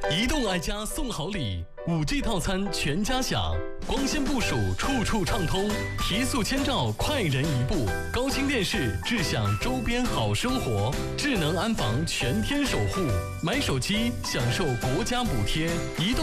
移动爱家送好礼，5G 套餐全家享，光纤部署处处畅通，提速签照快人一步，高清电视智享周边好生活，智能安防全天守护，买手机享受国家补贴，移动。